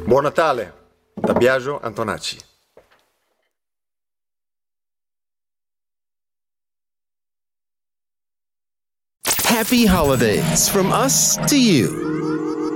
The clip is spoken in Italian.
Buon Natale da Biagio Antonacci. Happy holidays from us to you.